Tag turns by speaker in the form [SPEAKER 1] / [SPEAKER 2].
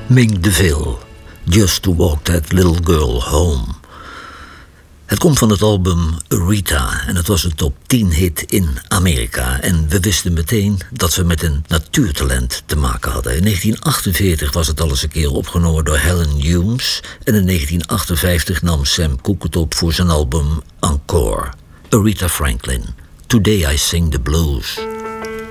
[SPEAKER 1] Mink DeVille, Just to Walk That Little Girl Home. Het komt van het album Rita en het was een top 10 hit in Amerika. En we wisten meteen dat we met een natuurtalent te maken hadden. In 1948 was het al eens een keer opgenomen door Helen Humes. En in 1958 nam Sam Cooke het op voor zijn album Encore. Aretha Franklin, Today I Sing the Blues.